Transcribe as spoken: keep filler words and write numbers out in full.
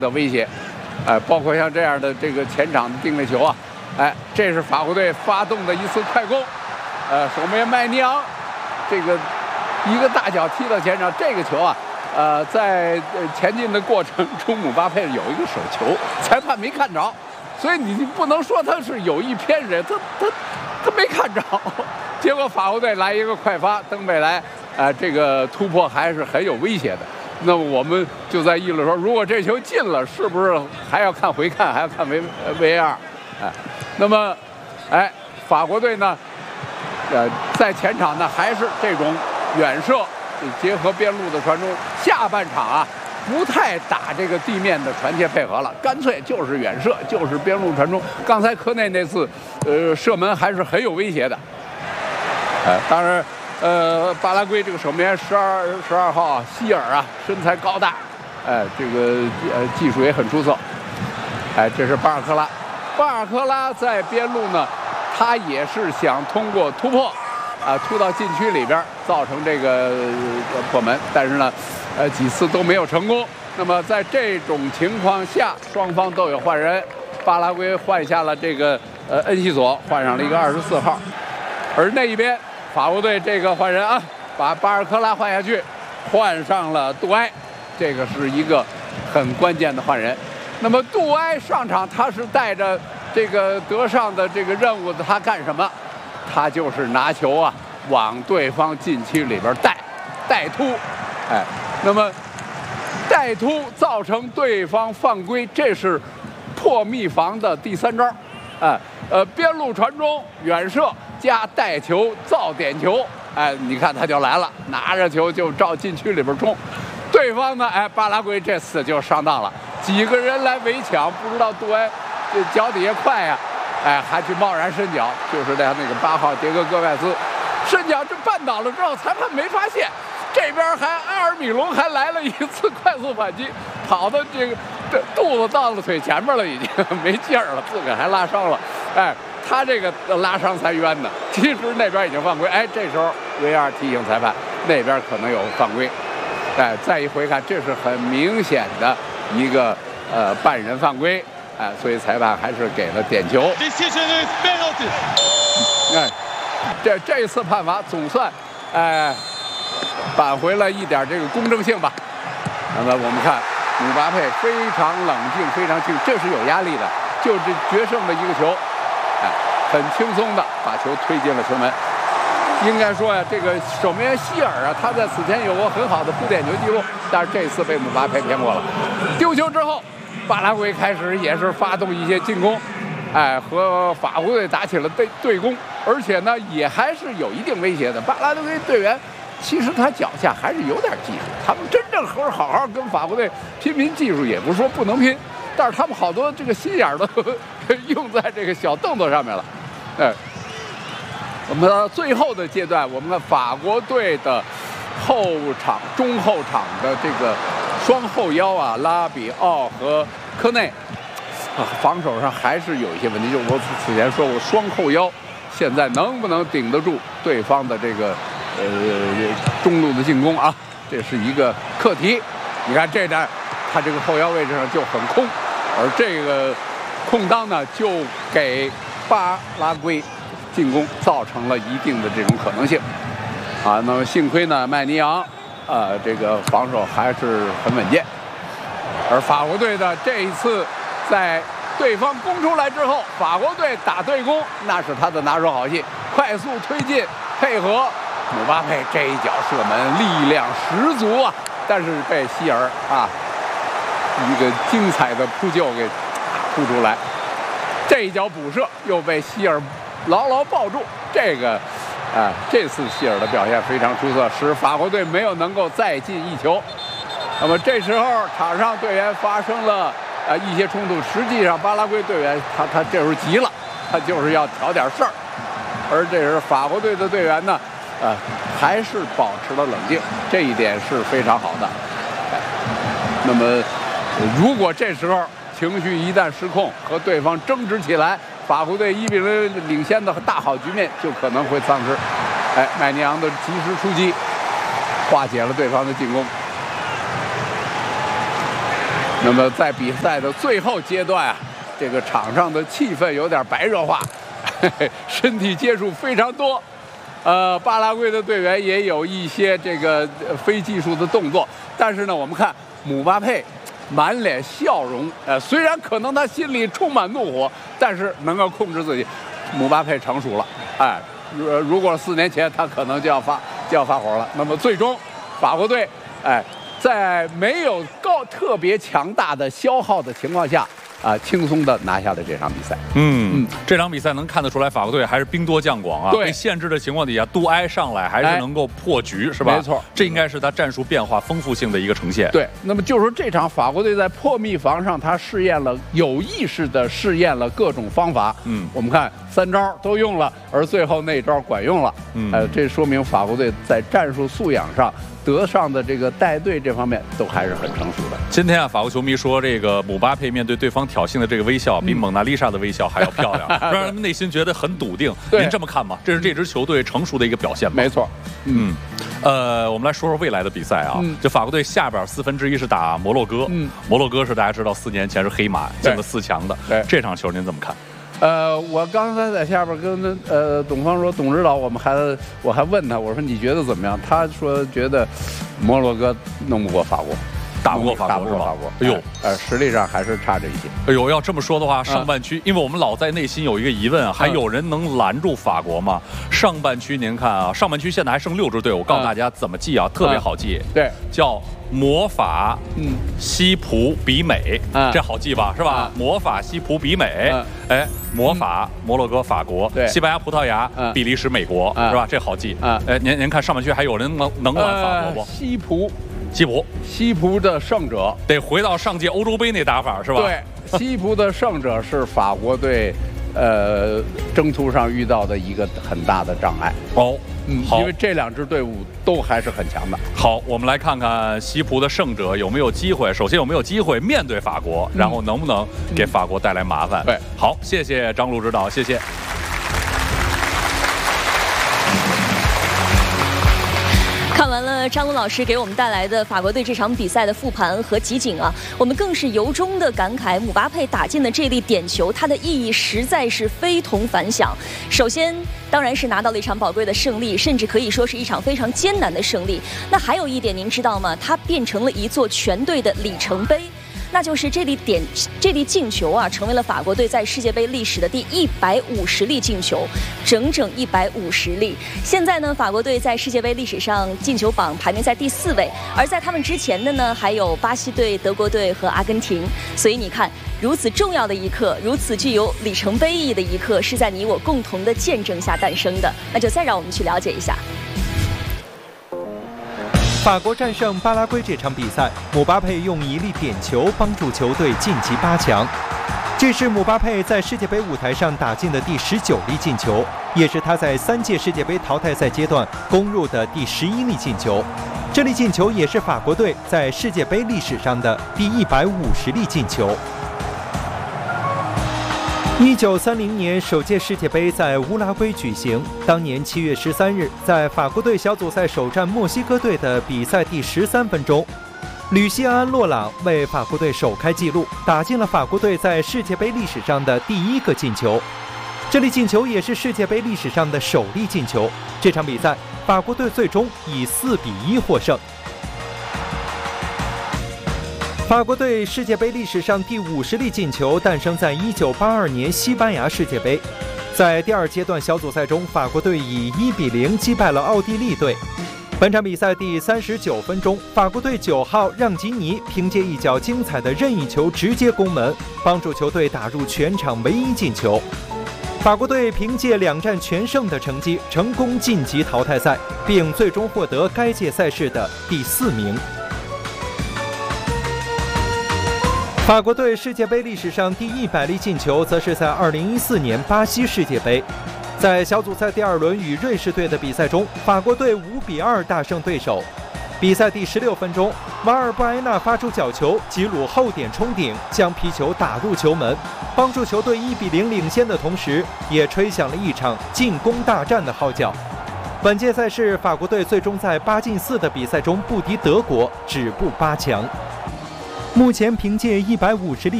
的威胁，哎、呃，包括像这样的这个前场的定位球啊，哎，这是法国队发动的一次快攻，呃，守门员麦尼昂这个一个大脚踢到前场，这个球啊，呃，在前进的过程中，姆巴佩有一个手球，裁判没看着，所以你不能说他是有意偏人，他他他没看着，结果法国队来一个快发，登贝莱，呃，这个突破还是很有威胁的。那么我们就在议论说，如果这球进了，是不是还要看回看，还要看 V V A R？ 哎，那么，哎，法国队呢，呃，在前场呢还是这种远射，结合边路的传中。下半场啊，不太打这个地面的传切配合了，干脆就是远射，就是边路传中。刚才科内那次，呃，射门还是很有威胁的。哎，当然。呃，巴拉圭这个守门员十二十二号啊，希尔啊，身材高大，哎，这个呃技术也很出色。哎，这是巴尔科拉，巴尔科拉在边路呢，他也是想通过突破，啊，突到禁区里边，造成这个、呃、破门，但是呢，呃几次都没有成功。那么在这种情况下，双方都有换人，巴拉圭换下了这个呃恩西索，换上了一个二十四号，而那一边。法国队这个换人啊，把巴尔科拉换下去，换上了杜埃，这个是一个很关键的换人。那么杜埃上场，他是带着这个德尚的这个任务的，他干什么？他就是拿球啊，往对方禁区里边带，带突，哎，那么带突造成对方犯规，这是破密防的第三招，哎，呃，边路传中，远射。加带球造点球，哎，你看他就来了，拿着球就照禁区里边冲。对方呢，哎，巴拉圭这次就上当了，几个人来围抢，不知道杜埃这脚底下快呀、啊，哎，还去贸然伸脚，就是他那个八号迭戈戈外斯伸脚，这绊倒了之后，裁判没发现，这边还阿尔米隆还来了一次快速反击，跑到这个肚子到了腿前面了，已经没劲儿了，自个还拉伤了，哎。他这个拉伤才冤呢，其实那边已经犯规，哎，这时候 V R 提醒裁判那边可能有犯规，哎，再一回看，这是很明显的一个呃半人犯规，哎，所以裁判还是给了点球。哎，这这一次判罚总算哎扳回了一点这个公正性吧。那么我们看姆巴佩非常冷静，非常清，这是有压力的，就这决胜的一个球。哎，很轻松的把球推进了球门。应该说呀，这个守门员希尔啊，他在此前有过很好的扑点球记录，但是这次被姆巴佩骗过了。丢球之后，巴拉圭开始也是发动一些进攻，哎，和法国队打起了对对攻，而且呢，也还是有一定威胁的。巴拉圭队员其实他脚下还是有点技术，他们真正和好好跟法国队拼拼技术，也不是说不能拼。但是他们好多这个心眼儿都用在这个小动作上面了，哎，我们到最后的阶段，我们看法国队的后场、中后场的这个双后腰啊，拉比奥和科内，啊，防守上还是有一些问题。就我此前说过，双后腰现在能不能顶得住对方的这个呃中路的进攻啊？这是一个课题。你看这站。他这个后腰位置上就很空，而这个空当呢，就给巴拉圭进攻造成了一定的这种可能性，啊，那么幸亏呢，麦尼昂，呃，这个防守还是很稳健，而法国队的这一次在对方攻出来之后，法国队打对攻，那是他的拿手好戏，快速推进配合姆巴佩这一脚射门，力量十足啊，但是被希尔啊。一个精彩的扑救给扑出来，这一脚补射又被希尔牢牢抱住。这个，啊，这次希尔的表现非常出色，使法国队没有能够再进一球。那么这时候场上队员发生了呃一些冲突，实际上巴拉圭队员他他这时候急了，他就是要挑点事儿，而这时法国队的队员呢，呃，还是保持了冷静，这一点是非常好的。那么。如果这时候情绪一旦失控，和对方争执起来，法国队一比零领先的大好局面就可能会丧失。哎，麦尼昂的及时出击，化解了对方的进攻。 那么在比赛的最后阶段啊，这个场上的气氛有点白热化，嘿嘿，身体接触非常多。呃，巴拉圭的队员也有一些这个非技术的动作，但是呢，我们看姆巴佩满脸笑容，呃，虽然可能他心里充满怒火，但是能够控制自己。姆巴佩成熟了，哎，如如果四年前他可能就要发就要发火了。那么最终，法国队，哎，在没有高特别强大的消耗的情况下。啊，轻松的拿下了这场比赛。 嗯嗯，这场比赛能看得出来，法国队还是兵多将广啊。 对， 被限制的情况底下，杜埃上来还是能够破局，哎、是吧？ 没错， 这应该是他战术变化丰富性的一个呈现。 对，那么就是说这场法国队在破密防上，他试验了有意识的试验了各种方法。嗯，我们看三招都用了，而最后那招管用了。嗯，呃，这说明法国队在战术素养上。德尚的这个带队这方面都还是很成熟的。 今天啊，法国球迷说，这个姆巴佩面对对方挑衅的这个微笑，比蒙娜丽莎的微笑还要漂亮，嗯、让人们内心觉得很笃定。您这么看吗？这是这支球队成熟的一个表现吗？ 没错。 嗯，呃，我们来说说未来的比赛啊。嗯、就法国队下边四分之一是打摩洛哥，嗯，摩洛哥是大家知道四年前是黑马进了四强的。对，这场球您怎么看？ 呃，我刚才在下边跟呃董方说，董指导，我们还我还问他，我说你觉得怎么样？他说觉得摩洛哥弄不过法国， 打不过法国， 打不过法国。 哎呦， 呃，实力上还是差这一些。 哎呦，要这么说的话，上半区，嗯、因为我们老在内心有一个疑问啊，还有人能拦住法国吗？嗯、上半区您看啊，上半区现在还剩六支队，我告诉大家怎么记啊，嗯、特别好记。 对， 叫。魔法，嗯，西葡比美，嗯，这好记吧，是吧？嗯、魔法西葡比美，嗯、哎，魔法、嗯、摩洛哥、法国， 对， 西班牙、葡萄牙、嗯、比利时、美国，嗯、是吧？这好记。啊、嗯，哎，您您看上半区还有人能能拦法国不？ 呃、西葡， 西葡， 西葡的胜者得回到上届欧洲杯那打法是吧？ 对，西葡的胜者是法国队，呃，征途上遇到的一个很大的障碍。 哦。 嗯，因为这两支队伍都还是很强的。 好，我们来看看西葡的胜者有没有机会。首先有没有机会面对法国，然后能不能给法国带来麻烦？ 对、嗯， 好，谢谢张璐指导，谢谢。 看完了张璐老师给我们带来的法国队这场比赛的复盘和集锦啊，我们更是由衷的感慨，姆巴佩打进的这粒点球，它的意义实在是非同凡响。首先，当然是拿到了一场宝贵的胜利，甚至可以说是一场非常艰难的胜利。那还有一点您知道吗？它变成了一座全队的里程碑。那就是这粒点，这粒进球啊，成为了法国队在世界杯历史的第一百五十粒进球，整整一百五十粒。现在呢，法国队在世界杯历史上进球榜排名在第四位，而在他们之前的呢，还有巴西队、德国队和阿根廷。所以你看，如此重要的一刻，如此具有里程碑意义的一刻，是在你我共同的见证下诞生的。那就再让我们去了解一下。 法国战胜巴拉圭这场比赛，姆巴佩用一粒点球帮助球队晋级八强。这是姆巴佩在世界杯舞台上打进的第十九粒进球，也是他在三届世界杯淘汰赛阶段攻入的第十一粒进球。这粒进球也是法国队在世界杯历史上的第一百五十粒进球。一九三零年首届世界杯在乌拉圭举行，当年七月十三日，在法国队小组赛首战墨西哥队的比赛第十三分钟，吕西安·洛朗为法国队首开纪录，打进了法国队在世界杯历史上的第一个进球。这粒进球也是世界杯历史上的首粒进球。这场比赛，法国队最终以四比一获胜。法国队世界杯历史上第五十粒进球诞生在一九八二年西班牙世界杯，在第二阶段小组赛中，法国队以一比零击败了奥地利队。本场比赛第三十九分钟，法国队九号让吉尼凭借一脚精彩的任意球直接攻门，帮助球队打入全场唯一进球。法国队凭借两战全胜的成绩，成功晋级淘汰赛，并最终获得该届赛事的第四名。法国队世界杯历史上第一百粒进球，则是在二零一四年巴西世界杯，在小组赛第二轮与瑞士队的比赛中，法国队五比二大胜对手。比赛第十六分钟，瓦尔布埃纳发出角球，吉鲁后点冲顶，将皮球打入球门，帮助球队一比零领先的同时，也吹响了一场进攻大战的号角。本届赛事，法国队最终在八进四的比赛中不敌德国，止步八强。 目前凭借一百五十粒